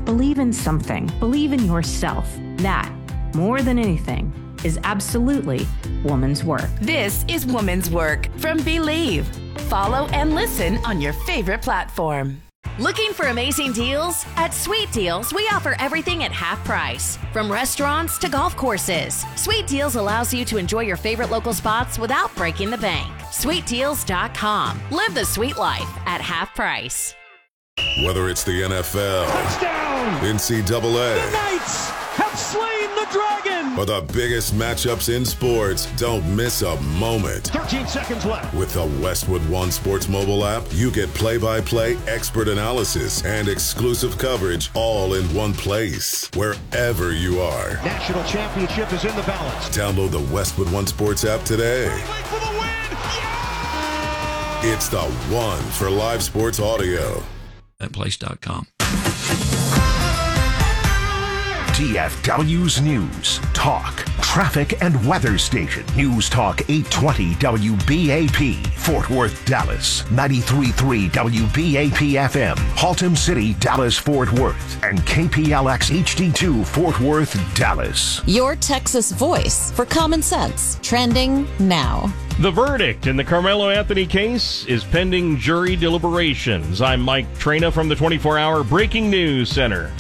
believe in something. Believe in yourself. That, more than anything, is absolutely woman's work. This is Woman's Work from Believe. Follow and listen on your favorite platform. Looking for amazing deals? At Sweet Deals, we offer everything at half price. From restaurants to golf courses, Sweet Deals allows you to enjoy your favorite local spots without breaking the bank. SweetDeals.com. Live the sweet life at half price. Whether it's the NFL, touchdown, NCAA, the Knights have slain the dragon, or the biggest matchups in sports, don't miss a moment. 13 seconds left. With the Westwood One Sports mobile app, you get play-by-play expert analysis and exclusive coverage all in one place, wherever you are. National championship is in the balance. Download the Westwood One Sports app today. For the win! Yeah! It's the one for live sports audio. Place.com. DFW's News, Talk, Traffic and Weather Station. News Talk 820 WBAP, Fort Worth, Dallas. 93.3 WBAP FM, Haltom City, Dallas, Fort Worth. And KPLX HD2, Fort Worth, Dallas. Your Texas voice for common sense. Trending now. The verdict in the Carmelo Anthony case is pending jury deliberations. I'm Mike Trena from the 24-hour Breaking News Center.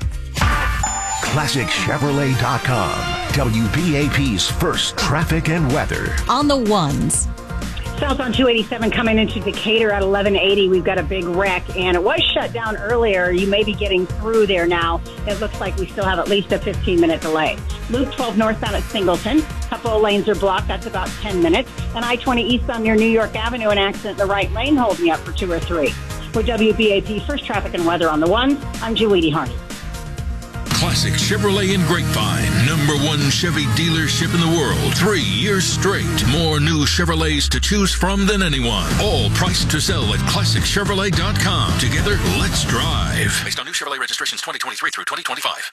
ClassicChevrolet.com, WBAP's first traffic and weather. On the ones. Southbound 287 coming into Decatur at 1180. We've got a big wreck, and it was shut down earlier. You may be getting through there now. It looks like we still have at least a 15-minute delay. Loop 12 northbound at Singleton. A couple of lanes are blocked. That's about 10 minutes. And I-20 eastbound near New York Avenue, an accident in the right lane holding up for 2 or 3. For WBAP First Traffic and Weather on the ones, I'm Julie Harney. Classic Chevrolet in Grapevine, #1 Chevy dealership in the world. 3 years straight. More new Chevrolets to choose from than anyone. All priced to sell at ClassicChevrolet.com. Together, let's drive. Based on new Chevrolet registrations 2023 through 2025.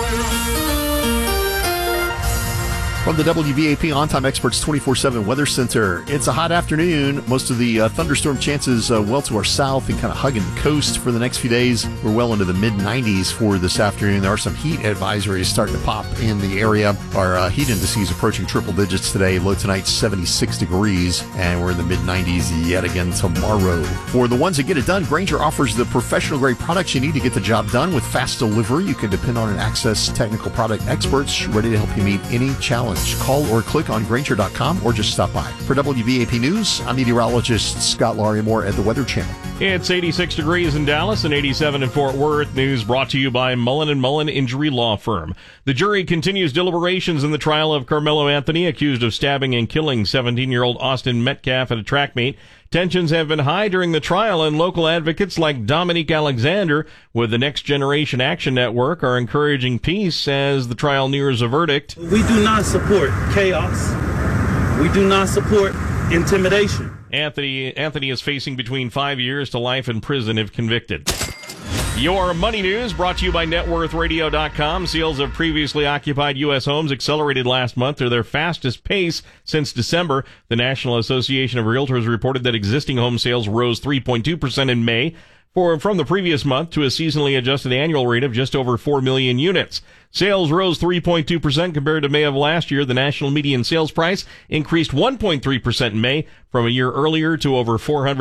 From the WBAP On-Time Experts 24/7 Weather Center, it's a hot afternoon. Most of the thunderstorm chances well to our south and kind of hugging the coast for the next few days. We're well into the mid-90s for this afternoon. There are some heat advisories starting to pop in the area. Our heat indices approaching triple digits today. Low tonight, 76 degrees, and we're in the mid-90s yet again tomorrow. For the ones that get it done, Grainger offers the professional-grade products you need to get the job done with fast delivery. You can depend on and access technical product experts ready to help you meet any challenge. Call or click on Grainger.com or just stop by. For WBAP News, I'm meteorologist Scott Larimore at the Weather Channel. It's 86 degrees in Dallas and 87 in Fort Worth. News brought to you by Mullen & Mullen Injury Law Firm. The jury continues deliberations in the trial of Carmelo Anthony, accused of stabbing and killing 17-year-old Austin Metcalf at a track meet. Tensions have been high during the trial, and local advocates like Dominique Alexander with the Next Generation Action Network are encouraging peace as the trial nears a verdict. We do not support chaos. We do not support intimidation. Anthony is facing between 5 years to life in prison if convicted. Your money news brought to you by NetWorthRadio.com. Sales of previously occupied U.S. homes accelerated last month to their fastest pace since December. The National Association of Realtors reported that existing home sales rose 3.2% in May from the previous month to a seasonally adjusted annual rate of just over 4 million units. Sales rose 3.2% compared to May of last year. The national median sales price increased 1.3% in May from a year earlier to over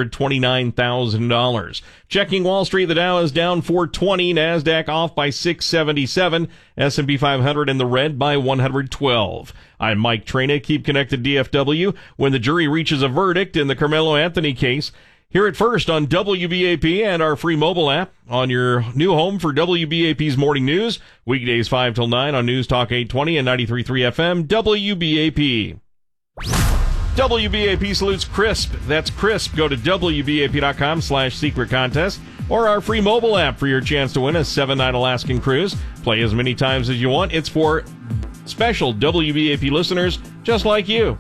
$429,000. Checking Wall Street, the Dow is down 420, NASDAQ off by 677, S&P 500 in the red by 112. I'm Mike Trena. Keep connected DFW when the jury reaches a verdict in the Carmelo Anthony case. Hear it first on WBAP and our free mobile app on your new home for WBAP's morning news. Weekdays 5 till 9 on News Talk 820 and 93.3 FM, WBAP. WBAP salutes CRISP. That's CRISP. Go to WBAP.com/secret contest or our free mobile app for your chance to win a 7-night Alaskan cruise. Play as many times as you want. It's for special WBAP listeners just like you.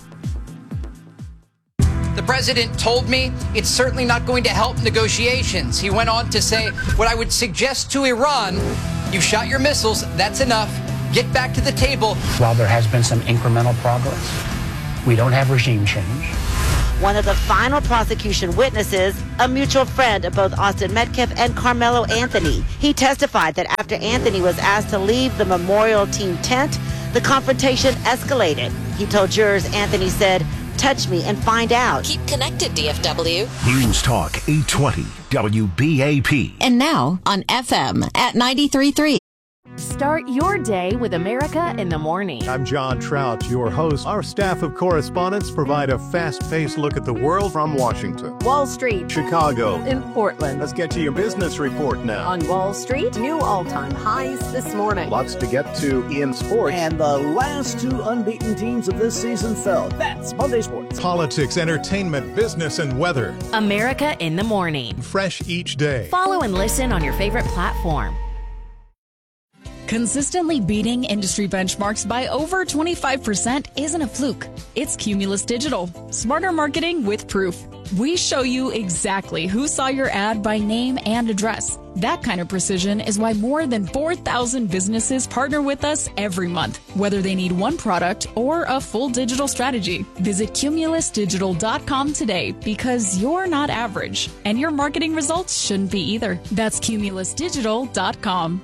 The president told me it's certainly not going to help negotiations. He went on to say, what I would suggest to Iran, you shot your missiles, that's enough. Get back to the table. While there has been some incremental progress, we don't have regime change. One of the final prosecution witnesses, a mutual friend of both Austin Metcalf and Carmelo Anthony. He testified that after Anthony was asked to leave the Memorial team tent, the confrontation escalated. He told jurors Anthony said, "Touch me and find out." Keep connected, DFW. News Talk 820 WBAP. And now on FM at 93.3. Start your day with America in the Morning. I'm John Trout, your host. Our staff of correspondents provide a fast-paced look at the world from Washington, Wall Street, Chicago, in Portland. Let's get to your business report now. On Wall Street, new all-time highs this morning. Lots to get to in sports. And the last two unbeaten teams of this season fell. That's Monday Sports. Politics, entertainment, business, and weather. America in the Morning. Fresh each day. Follow and listen on your favorite platform. Consistently beating industry benchmarks by over 25% isn't a fluke. It's Cumulus Digital. Smarter marketing with proof. We show you exactly who saw your ad by name and address. That kind of precision is why more than 4,000 businesses partner with us every month, whether they need one product or a full digital strategy. Visit cumulusdigital.com today because you're not average, and your marketing results shouldn't be either. That's cumulusdigital.com.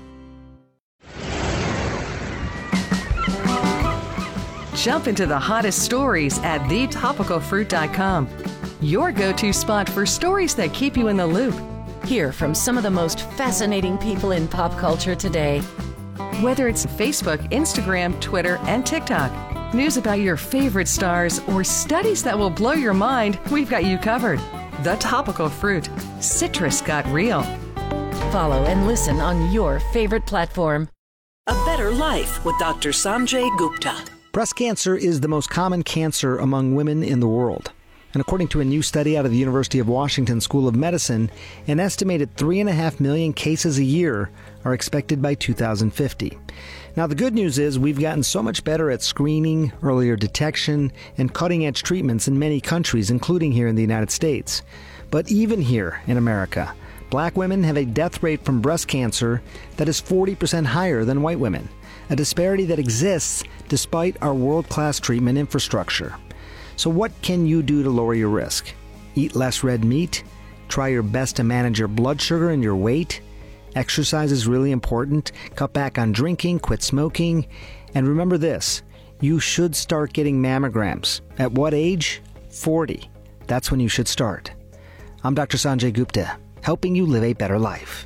Jump into the hottest stories at thetopicalfruit.com. Your go-to spot for stories that keep you in the loop. Hear from some of the most fascinating people in pop culture today. Whether it's Facebook, Instagram, Twitter, and TikTok, news about your favorite stars, or studies that will blow your mind, we've got you covered. The Topical Fruit. Citrus got real. Follow and listen on your favorite platform. A Better Life with Dr. Sanjay Gupta. Breast cancer is the most common cancer among women in the world. And according to a new study out of the University of Washington School of Medicine, an estimated 3.5 million cases a year are expected by 2050. Now, the good news is we've gotten so much better at screening, earlier detection, and cutting-edge treatments in many countries, including here in the United States. But even here in America, black women have a death rate from breast cancer that is 40% higher than white women, a disparity that exists despite our world-class treatment infrastructure. So what can you do to lower your risk? Eat less red meat? Try your best to manage your blood sugar and your weight? Exercise is really important. Cut back on drinking, quit smoking. And remember this, you should start getting mammograms. At what age? 40. That's when you should start. I'm Dr. Sanjay Gupta, helping you live a better life.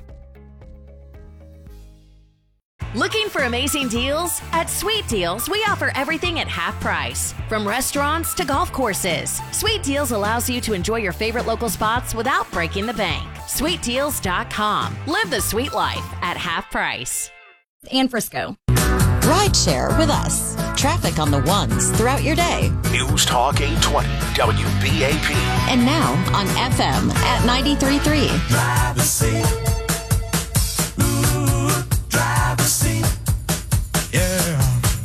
Looking for amazing deals? At Sweet Deals, we offer everything at half price. From restaurants to golf courses, Sweet Deals allows you to enjoy your favorite local spots without breaking the bank. SweetDeals.com. Live the sweet life at half price. And Frisco. Rideshare with us. Traffic on the ones throughout your day. News Talk 820 WBAP. And now on FM at 93.3. Drive the seat. Drive the seat. Yeah.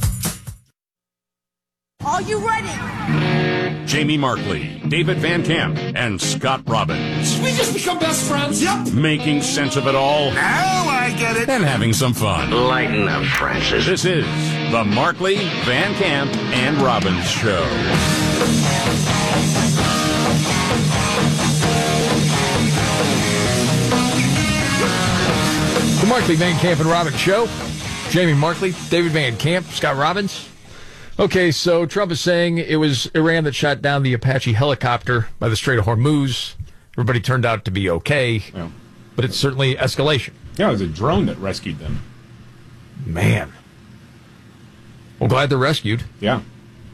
Are you ready? Jamie Markley, David Van Camp, and Scott Robbins. We just become best friends. Yep. Making sense of it all. Now I get it. And having some fun. Lighten up, Francis. This is the Markley, Van Camp, and Robbins Show. The Markley, Van Camp, and Robbins Show. Jamie Markley, David Van Camp, Scott Robbins. Okay, so Trump is saying it was Iran that shot down the Apache helicopter by the Strait of Hormuz. Everybody turned out to be okay, but it's certainly escalation. Yeah, it was a drone that rescued them. Man. Well, glad they're rescued. Yeah.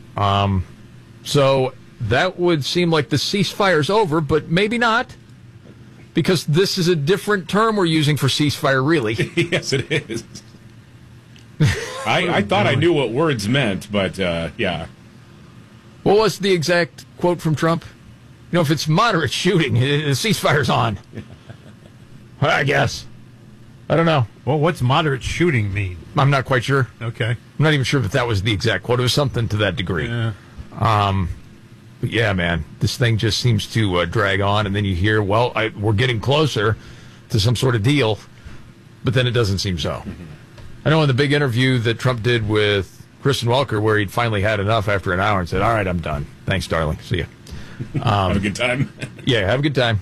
So that would seem like the ceasefire's over, but maybe not, because this is a different term we're using for ceasefire, really. Yes, it is. I thought I knew what words meant, but yeah. What was the exact quote from Trump? You know, if it's moderate shooting, the ceasefire's on. I guess. I don't know. Well, what's moderate shooting mean? I'm not quite sure. Okay. I'm not even sure if that was the exact quote. It was something to that degree. Yeah. But yeah, man, this thing just seems to drag on, and then you hear, well, we're getting closer to some sort of deal, but then it doesn't seem so. Mm-hmm. I know in the big interview that Trump did with Kristen Welker, where he'd finally had enough after an hour and said, all right, I'm done. Thanks, darling. See ya. Have a good time. Yeah, have a good time.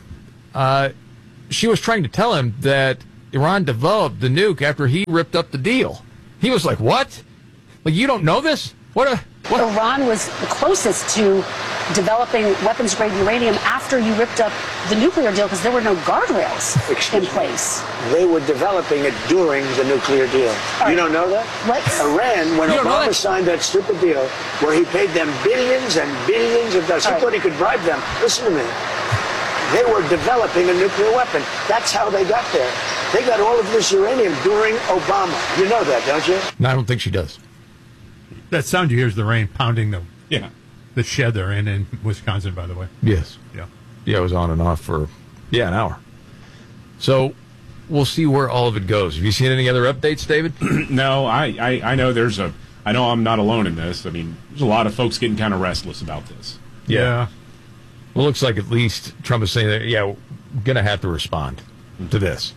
She was trying to tell him that Iran developed the nuke after he ripped up the deal. He was like, what? Like, you don't know this? What? Iran was the closest to developing weapons-grade uranium after you ripped up the nuclear deal because there were no guardrails in place. They were developing it during the nuclear deal. Right. You don't know that? What? Iran, when Obama signed that stupid deal where he paid them billions and billions of dollars, he thought he could bribe them. Listen to me. They were developing a nuclear weapon. That's how they got there. They got all of this uranium during Obama. You know that, don't you? No, I don't think she does. That sound you hear is the rain pounding the shed they're in Wisconsin, by the way. Yes. Yeah. Yeah, it was on and off for, an hour. So we'll see where all of it goes. Have you seen any other updates, David? No, I know I know I'm not alone in this. I mean, there's a lot of folks getting kind of restless about this. Yeah. Well, it looks like at least Trump is saying that, we're going to have to respond to this.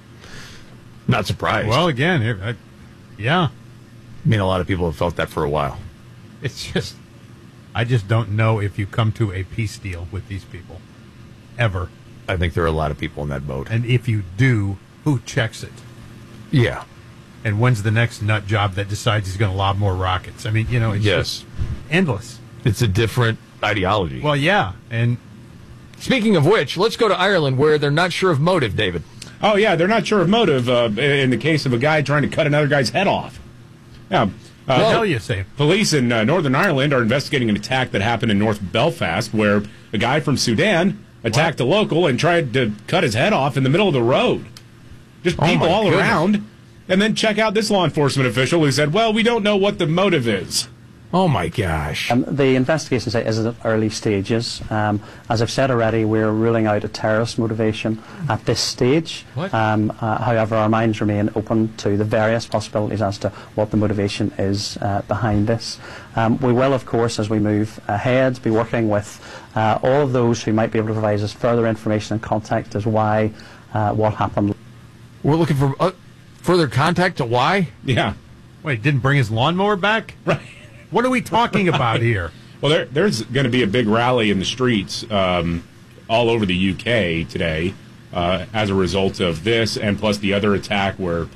Not surprised. Well, again, yeah. I mean, a lot of people have felt that for a while. It's just, I just don't know if you come to a peace deal with these people. Ever. I think there are a lot of people in that boat. And if you do, who checks it? Yeah. And when's the next nut job that decides he's going to lob more rockets? I mean, it's just endless. It's a different ideology. Well, yeah. And speaking of which, let's go to Ireland where they're not sure of motive, David. Oh, yeah, they're not sure of motive in the case of a guy trying to cut another guy's head off. Yeah. Hell you say. Police in Northern Ireland are investigating an attack that happened in North Belfast where a guy from Sudan attacked a local and tried to cut his head off in the middle of the road. Just people all around. And then check out this law enforcement official who said, well, we don't know what the motive is. Oh, my gosh. The investigation is at early stages. As I've said already, we're ruling out a terrorist motivation at this stage. However, our minds remain open to the various possibilities as to what the motivation is behind this. We will, of course, as we move ahead, be working with all of those who might be able to provide us further information and context as why what happened. We're looking for further contact to why? Yeah. Wait, didn't bring his lawnmower back? Right. What are we talking about here? Well, there's going to be a big rally in the streets all over the UK today as a result of this, and plus the other attack where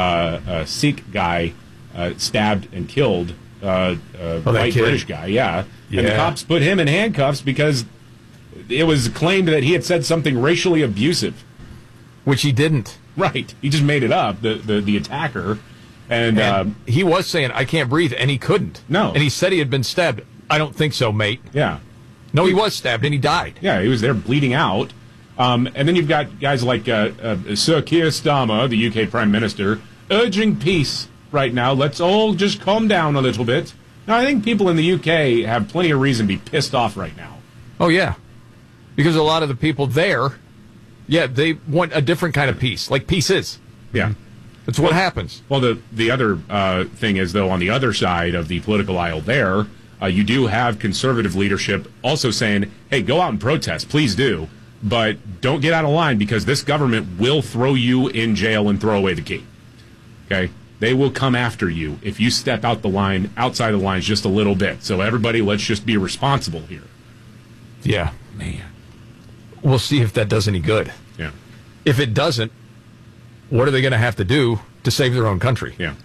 a Sikh guy stabbed and killed a white British guy. Yeah. And the cops put him in handcuffs because it was claimed that he had said something racially abusive. Which he didn't. Right. He just made it up, the attacker. And he was saying, I can't breathe, and he couldn't. No. And he said he had been stabbed. I don't think so, mate. Yeah. No, he was stabbed, and he died. Yeah, he was there bleeding out. And then you've got guys like Sir Keir Starmer, the UK Prime Minister, urging peace right now. Let's all just calm down a little bit. Now, I think people in the UK have plenty of reason to be pissed off right now. Oh, yeah. Because a lot of the people there, they want a different kind of peace, like peace is. Yeah. That's what happens. Well, the other thing is, though, on the other side of the political aisle there, you do have conservative leadership also saying, hey, go out and protest, please do, but don't get out of line because this government will throw you in jail and throw away the key. Okay? They will come after you if you step outside the lines just a little bit. So everybody, let's just be responsible here. Yeah. Man. We'll see if that does any good. Yeah. If it doesn't, what are they going to have to do to save their own country? Yeah.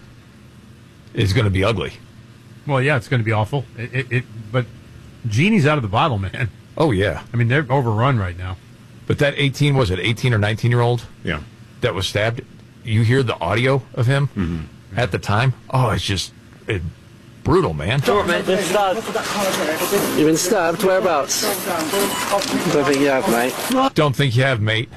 It's going to be ugly. Well, yeah, it's going to be awful. But genie's out of the bottle, man. Oh, yeah. I mean, they're overrun right now. But that 18 or 19-year-old? Yeah. That was stabbed. You hear the audio of him at the time? Oh, it's just brutal, man. Sure, mate. Been stabbed. You've been stabbed? Whereabouts? Don't think you have, mate. Don't think you have, mate.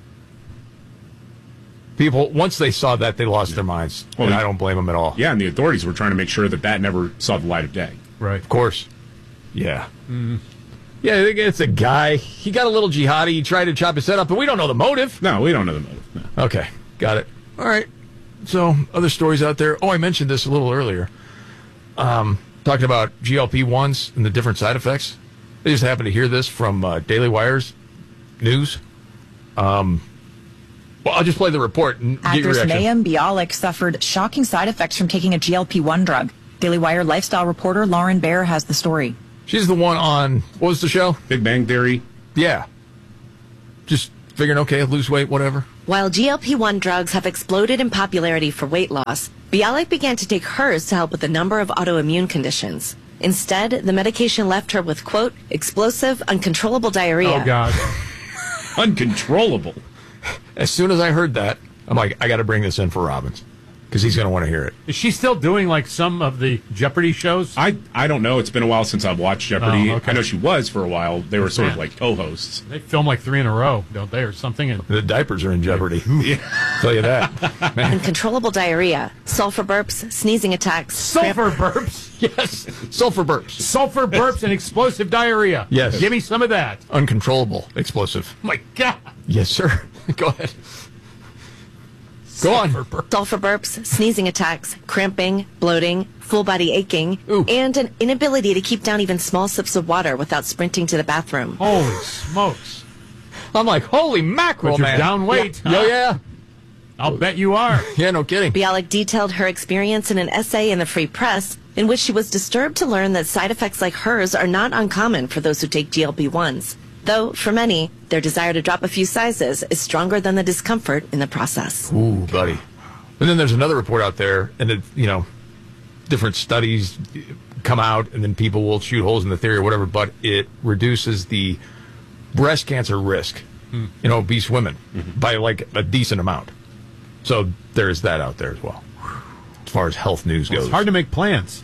People, once they saw that, they lost their minds. Well, and I don't blame them at all. Yeah, and the authorities were trying to make sure that never saw the light of day. Right. Of course. Yeah. Mm-hmm. Yeah, I think it's a guy. He got a little jihadi. He tried to chop his head up, but we don't know the motive. No, we don't know the motive. No. Okay. Got it. All right. So, other stories out there. Oh, I mentioned this a little earlier. Talking about GLP-1s and the different side effects. I just happened to hear this from Daily Wire's news. Well, I'll just play the report and get your Actress reaction. Mayim Bialik suffered shocking side effects from taking a GLP-1 drug. Daily Wire lifestyle reporter Lauren Baer has the story. She's the one on, what was the show? Big Bang Theory. Yeah. Just figuring, okay, lose weight, whatever. While GLP-1 drugs have exploded in popularity for weight loss, Bialik began to take hers to help with a number of autoimmune conditions. Instead, the medication left her with, quote, explosive, uncontrollable diarrhea. Oh, God. Uncontrollable. As soon as I heard that, I'm like, I got to bring this in for Robbins. Because he's going to want to hear it. Is she still doing like some of the Jeopardy shows? I don't know. It's been a while since I've watched Jeopardy. Oh, okay. I know she was for a while. They were sort of like co-hosts. They film like 3 in a row, don't they, or something? And the diapers are in jeopardy. Yeah. Tell you that. Uncontrollable diarrhea, sulfur burps, sneezing attacks. Sulfur burps? Yes. Sulfur burps. Sulfur burps and explosive diarrhea. Yes. Give me some of that. Uncontrollable explosive. My God. Yes, sir. Go ahead. Go on. Sulfur burps, sneezing attacks, cramping, bloating, full body aching, and an inability to keep down even small sips of water without sprinting to the bathroom. Holy smokes. I'm like, holy mackerel, But you're man. down weight. Yeah. Yeah. I'll bet you are. Yeah, no kidding. Bialik detailed her experience in an essay in the Free Press, in which she was disturbed to learn that side effects like hers are not uncommon for those who take GLP-1s. Though, for many, their desire to drop a few sizes is stronger than the discomfort in the process. Ooh, buddy. And then there's another report out there, and it, different studies come out, and then people will shoot holes in the theory or whatever, but it reduces the breast cancer risk in obese women by like a decent amount. So there's that out there as well, as far as health news goes. It's hard to make plans.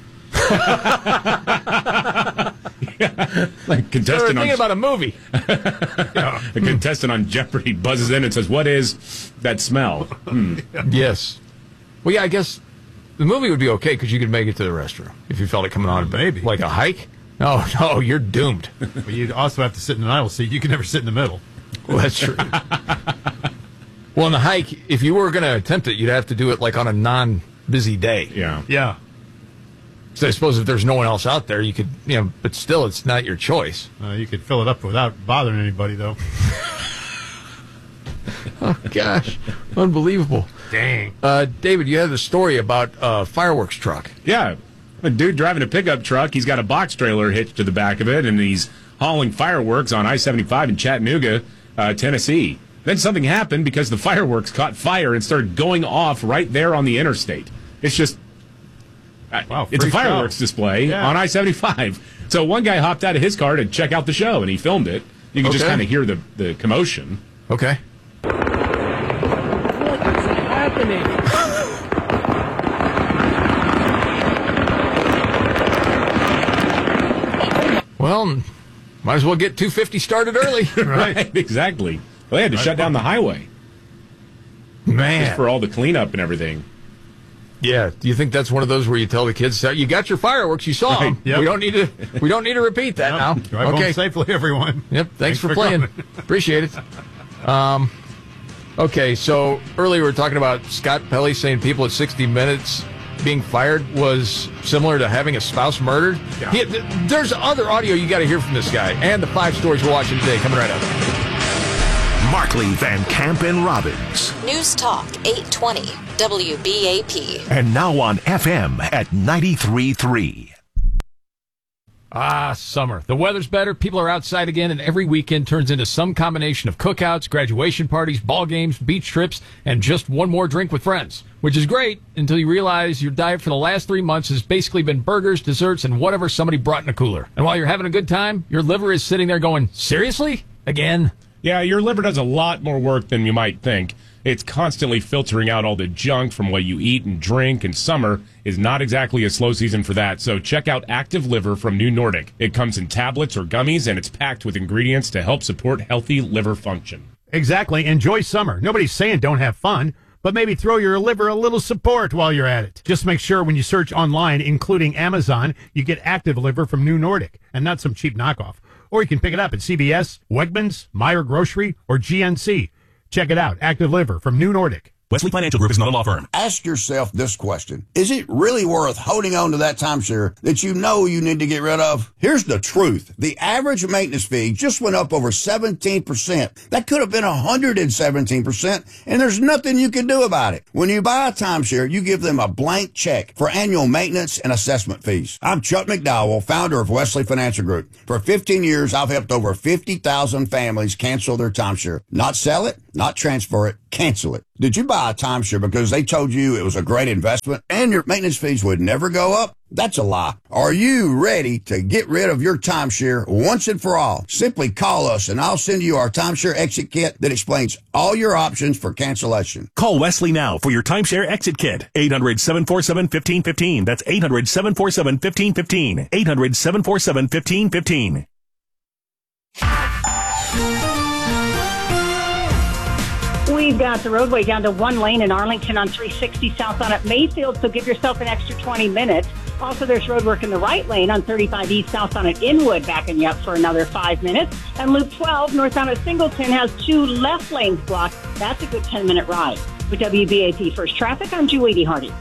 Like contestant so thinking about a movie. A contestant on Jeopardy buzzes in and says, "What is that smell?" Yes. Well, yeah, I guess the movie would be okay because you could make it to the restroom if you felt it coming on. Maybe. Like a hike? No, you're doomed. But you'd also have to sit in an aisle seat. You can never sit in the middle. Well, that's true. Well, on the hike, if you were going to attempt it, you'd have to do it like on a non-busy day. Yeah. Yeah. So I suppose if there's no one else out there, you could, but still, it's not your choice. You could fill it up without bothering anybody, though. Oh, gosh. Unbelievable. Dang. David, you had the story about a fireworks truck. Yeah. A dude driving a pickup truck. He's got a box trailer hitched to the back of it, and he's hauling fireworks on I-75 in Chattanooga, Tennessee. Then something happened because the fireworks caught fire and started going off right there on the interstate. It's just... Wow, it's a fireworks display on I-75. So one guy hopped out of his car to check out the show, and he filmed it. You can just kind of hear the commotion. Okay. What is happening? Well, might as well get 250 started early. Right, exactly. Well, they had to shut down the highway. Man. Just for all the cleanup and everything. Yeah. Do you think that's one of those where you tell the kids, "You got your fireworks, you saw them. Yep. We don't need to repeat that now." Drive home safely, everyone. Yep. Thanks for playing. Appreciate it. Okay. So earlier we were talking about Scott Pelley saying people at 60 Minutes being fired was similar to having a spouse murdered. Yeah. There's other audio you got to hear from this guy, and the 5 stories we're watching today coming right up. Markley, Van Camp, and Robbins. News Talk 820 WBAP. And now on FM at 93.3. Ah, summer. The weather's better, people are outside again, and every weekend turns into some combination of cookouts, graduation parties, ball games, beach trips, and just one more drink with friends. Which is great until you realize your diet for the last 3 months has basically been burgers, desserts, and whatever somebody brought in a cooler. And while you're having a good time, your liver is sitting there going, seriously? Again? Yeah, your liver does a lot more work than you might think. It's constantly filtering out all the junk from what you eat and drink, and summer is not exactly a slow season for that. So check out Active Liver from New Nordic. It comes in tablets or gummies, and it's packed with ingredients to help support healthy liver function. Exactly. Enjoy summer. Nobody's saying don't have fun, but maybe throw your liver a little support while you're at it. Just make sure when you search online, including Amazon, you get Active Liver from New Nordic and not some cheap knockoff. Or you can pick it up at CVS, Wegmans, Meijer Grocery, or GNC. Check it out. Active Liver from New Nordic. Wesley Financial Group is not a law firm. Ask yourself this question. Is it really worth holding on to that timeshare that you know you need to get rid of? Here's the truth. The average maintenance fee just went up over 17%. That could have been 117%, and there's nothing you can do about it. When you buy a timeshare, you give them a blank check for annual maintenance and assessment fees. I'm Chuck McDowell, founder of Wesley Financial Group. For 15 years, I've helped over 50,000 families cancel their timeshare. Not sell it, not transfer it, cancel it. Did you buy a timeshare because they told you it was a great investment and your maintenance fees would never go up? That's a lie. Are you ready to get rid of your timeshare once and for all? Simply call us and I'll send you our timeshare exit kit that explains all your options for cancellation. Call Wesley now for your timeshare exit kit. 800-747-1515. That's 800-747-1515. 800-747-1515. We've got the roadway down to one lane in Arlington on 360 southbound at Mayfield, so give yourself an extra 20 minutes. Also, there's road work in the right lane on 35 east southbound at Inwood, backing you up for another 5 minutes. And Loop 12 northbound at Singleton has 2 left lanes blocked. That's a good 10-minute ride. With WBAP First Traffic, I'm Julie Hardy.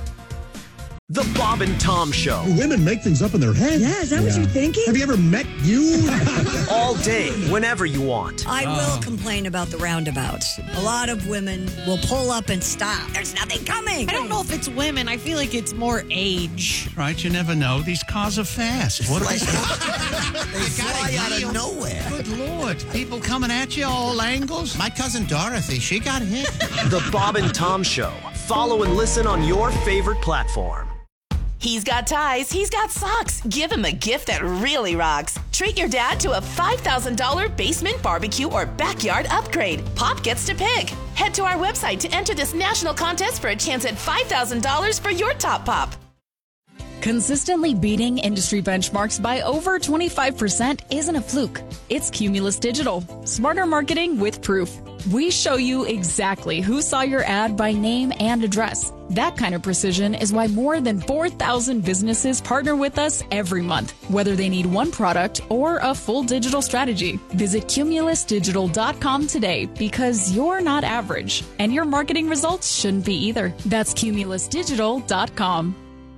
The Bob and Tom Show. Women make things up in their head. Yeah, is that what you're thinking? Have you ever met you? All day, whenever you want. I will complain about the roundabouts. A lot of women will pull up and stop. There's nothing coming. I don't know if it's women. I feel like it's more age. Right, you never know. These cars are fast. What are they? They fly out of nowhere. Good Lord. People coming at you all angles. My cousin Dorothy, she got hit. The Bob and Tom Show. Follow and listen on your favorite platform. He's got ties, he's got socks. Give him a gift that really rocks. Treat your dad to a $5,000 basement barbecue or backyard upgrade. Pop gets to pick. Head to our website to enter this national contest for a chance at $5,000 for your top pop. Consistently beating industry benchmarks by over 25% isn't a fluke. It's Cumulus Digital. Smarter marketing with proof. We show you exactly who saw your ad by name and address. That kind of precision is why more than 4,000 businesses partner with us every month, whether they need one product or a full digital strategy. Visit cumulusdigital.com today because you're not average, and your marketing results shouldn't be either. That's cumulusdigital.com.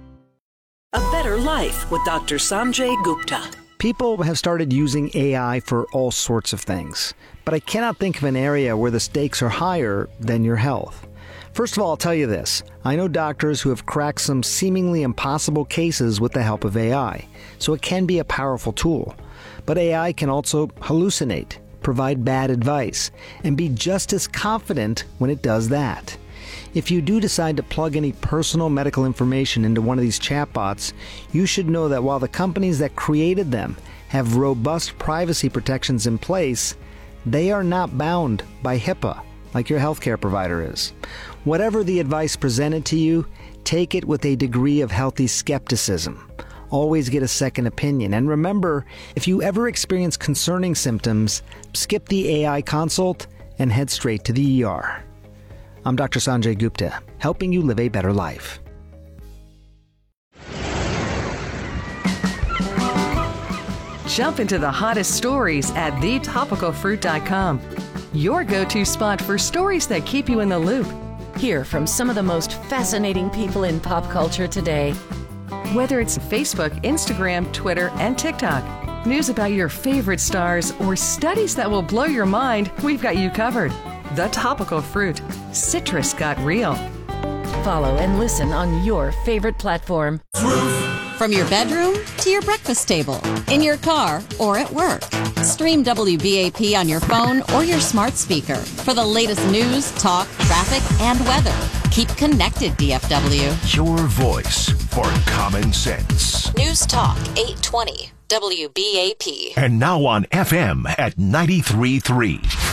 A Better Life with Dr. Sanjay Gupta. People have started using AI for all sorts of things, but I cannot think of an area where the stakes are higher than your health. First of all, I'll tell you this. I know doctors who have cracked some seemingly impossible cases with the help of AI, so it can be a powerful tool. But AI can also hallucinate, provide bad advice, and be just as confident when it does that. If you do decide to plug any personal medical information into one of these chatbots, you should know that while the companies that created them have robust privacy protections in place, they are not bound by HIPAA like your healthcare provider is. Whatever the advice presented to you, take it with a degree of healthy skepticism. Always get a second opinion. And remember, if you ever experience concerning symptoms, skip the AI consult and head straight to the ER. I'm Dr. Sanjay Gupta, helping you live a better life. Jump into the hottest stories at thetopicalfruit.com. Your go-to spot for stories that keep you in the loop. Hear from some of the most fascinating people in pop culture today. Whether it's Facebook, Instagram, Twitter, and TikTok, news about your favorite stars, or studies that will blow your mind, we've got you covered. The Topical Fruit. Citrus got real. Follow and listen on your favorite platform. From your bedroom to your breakfast table, in your car or at work. Stream WBAP on your phone or your smart speaker for the latest news, talk, traffic, and weather. Keep connected, DFW. Your voice for common sense. News Talk 820 WBAP. And now on FM at 93.3.